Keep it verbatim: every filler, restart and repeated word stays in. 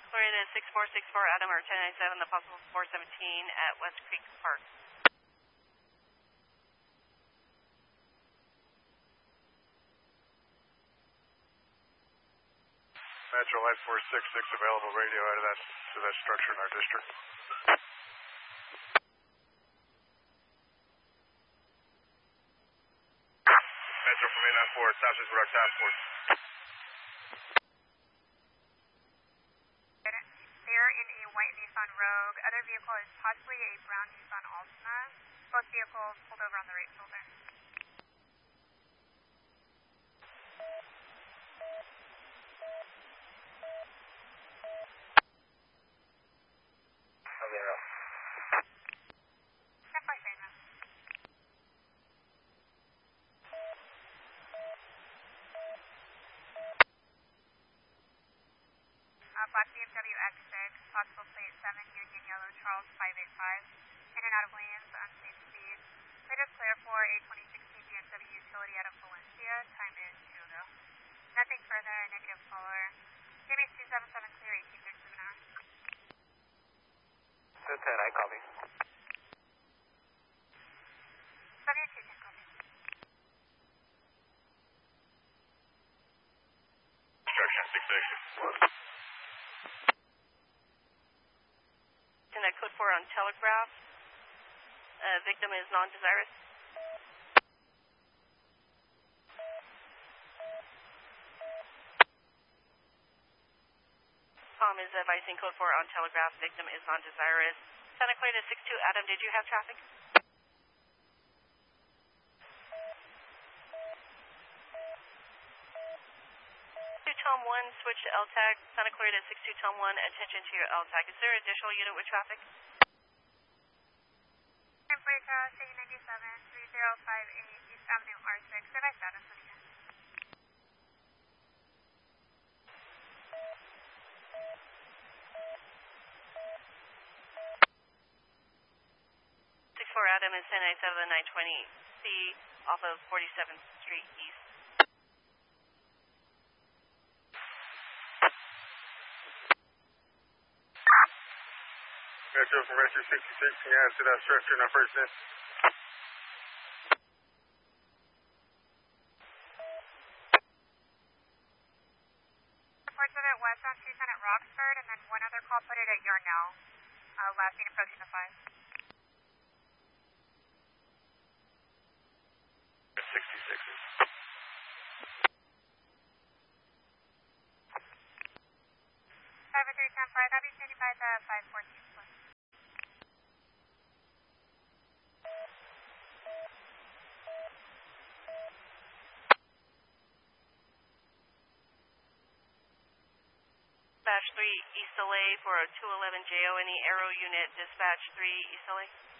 Florida six four six four, Adam or ten ninety-seven, the possible four seventeen at West Creek Park. Metro Light four six six, available radio out of that, to that structure in our district. Metro from eight nine four, Southeast Rock Task Force. They are in a white Nissan Rogue. Other vehicle is possibly a brown Nissan Altima. Both vehicles pulled over on the right shoulder. Okay, no. ten point nine, ma'am. Uh, black B M W X six, possible plate seven, Union Yellow, Charles five eight five. In and out of lanes, unsafe speed. Cleared is clear for a twenty sixteen B M W utility out of Valencia. Time is two ago. Nothing further, negative caller. J B two seven seven clear, eighteen thirty-seven hours. two ten, I copy. W two ten, copy. Instruction six six. Connect code four on Telegraph. Uh, victim is non-desirous. Tom is advising code four on Telegraph. Victim is non-desirous. Santa Clarita six two, Adam, did you have traffic? two Tom one, switch to L TAG. Santa Clarita six two Tom one, attention to your L TAG. Is there additional unit with traffic? Template uh, C ninety-seven, three zero five eight, East Avenue R six. Device status, what again? six four Adam is ten ninety-seven, nine twenty C off of forty-seventh Street East. Metro from Rescue sixty-six, can you add to that structure in our first in? Reports of it west on two ten at Roxford, and then one other call put it at Yarnell. Uh, last seen approaching the five. sixty-sixes. five or three ten five, that'll be standing by the five fourteen plus. Dispatch three East L A for a two eleven J O, any Aero unit, dispatch three East L A.